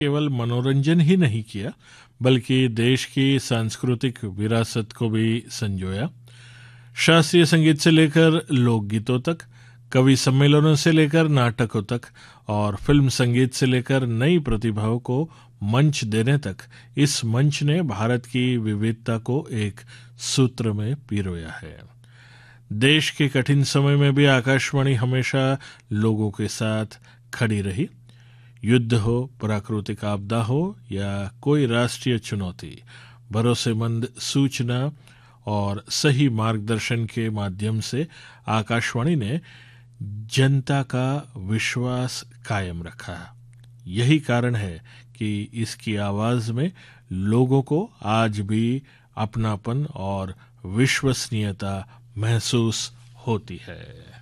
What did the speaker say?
केवल मनोरंजन ही नहीं किया, बल्कि देश की सांस्कृतिक विरासत को भी संजोया। शास्त्रीय संगीत से लेकर लोकगीतों तक, कवि सम्मेलनों से लेकर नाटकों तक और फिल्म संगीत से लेकर नई प्रतिभाओं को मंच देने तक, इस मंच ने भारत की विविधता को एक सूत्र में पिरोया है। देश के कठिन समय में भी आकाशवाणी हमेशा लोगों के साथ खड़ी रही। युद्ध हो, प्राकृतिक आपदा हो या कोई राष्ट्रीय चुनौती, भरोसेमंद सूचना और सही मार्गदर्शन के माध्यम से आकाशवाणी ने जनता का विश्वास कायम रखा। यही कारण है कि इसकी आवाज में लोगों को आज भी अपनापन और विश्वसनीयता महसूस होती है।